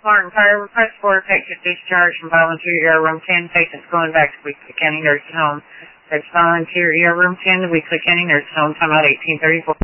Martin Fire, request for effective discharge from volunteer ER room 10, patients going back to Weakley County Nursing Home. That's volunteer ER room 10 to Weakley County Nursing Home, time out 1834.